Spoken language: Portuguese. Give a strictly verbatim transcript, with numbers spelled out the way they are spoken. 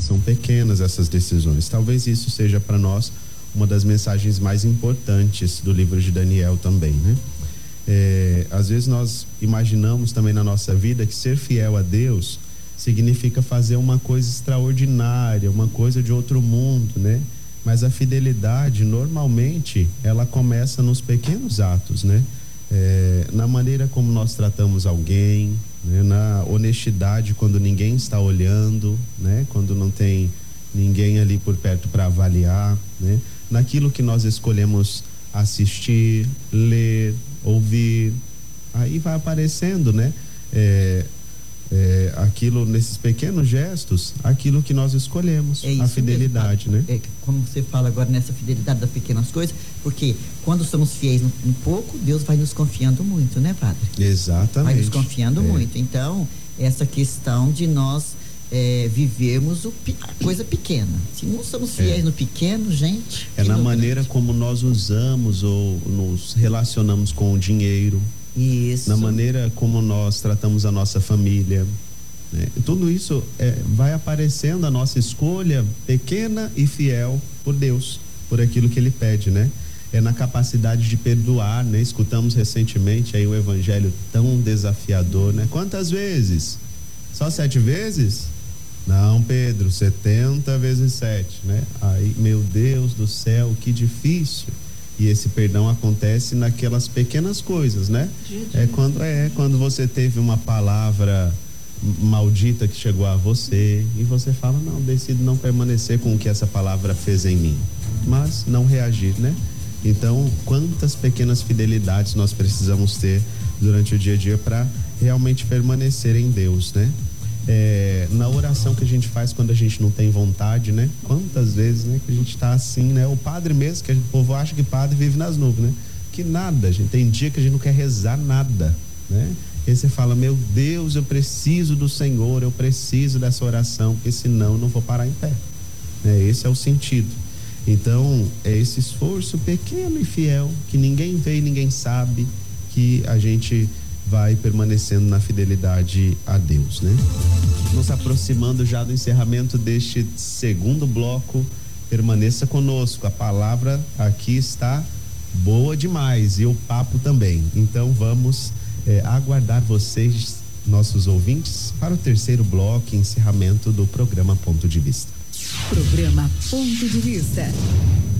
São pequenas essas decisões. Talvez isso seja para nós uma das mensagens mais importantes do livro de Daniel também, né? É, às vezes nós imaginamos também na nossa vida que ser fiel a Deus significa fazer uma coisa extraordinária, uma coisa de outro mundo, né? Mas a fidelidade, normalmente, ela começa nos pequenos atos, né? É, na maneira como nós tratamos alguém, né? Na honestidade quando ninguém está olhando, né? Quando não tem ninguém ali por perto para avaliar, né? Naquilo que nós escolhemos assistir, ler, ouvir, aí vai aparecendo, né? É, é, aquilo, nesses pequenos gestos, aquilo que nós escolhemos, é a fidelidade, mesmo, né? É, como você fala agora nessa fidelidade das pequenas coisas, porque quando somos fiéis no, um pouco, Deus vai nos confiando muito, né, Padre? Exatamente. Vai nos confiando é. muito. Então, essa questão de nós é, vivermos o, a coisa pequena. Se não somos fiéis é. no pequeno, gente... É na maneira como nós usamos ou nos relacionamos com o dinheiro. Isso. Na maneira como nós tratamos a nossa família, né? Tudo isso é, vai aparecendo a nossa escolha pequena e fiel por Deus, por aquilo que Ele pede, né? É na capacidade de perdoar, né? Escutamos recentemente aí o evangelho tão desafiador, né? Quantas vezes? Só sete vezes? Não, Pedro, setenta vezes sete, né? Aí, meu Deus do céu, que difícil. E esse perdão acontece naquelas pequenas coisas, né? É quando, é quando você teve uma palavra maldita que chegou a você e você fala, não, decido não permanecer com o que essa palavra fez em mim, mas não reagir, né? Então, quantas pequenas fidelidades nós precisamos ter durante o dia a dia para realmente permanecer em Deus, né? É, na oração que a gente faz quando a gente não tem vontade, né? Quantas vezes, né, que a gente tá assim, né? O padre mesmo, que a gente, o povo acha que padre vive nas nuvens, né? Que nada, a gente tem dia que a gente não quer rezar nada, né? E aí você fala, meu Deus, eu preciso do Senhor, eu preciso dessa oração, porque senão eu não vou parar em pé, né? Esse é o sentido. Então, é esse esforço pequeno e fiel, que ninguém vê e ninguém sabe, que a gente vai permanecendo na fidelidade a Deus, né? Nos aproximando já do encerramento deste segundo bloco, permaneça conosco, a palavra aqui está boa demais e o papo também, então vamos é, aguardar vocês, nossos ouvintes, para o terceiro bloco, encerramento do programa Ponto de Vista. Programa Ponto de Vista.